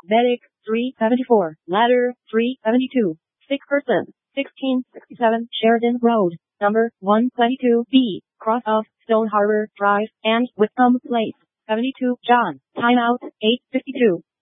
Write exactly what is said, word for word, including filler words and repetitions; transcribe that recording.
Medic, three seventy-four. Ladder, three seventy-two. Sick person, sixteen sixty-seven Sheridan Road, number one twenty-two B, cross of Stone Harbor Drive and Whitcomb Place. seventy-two John. Timeout, eight fifty-two.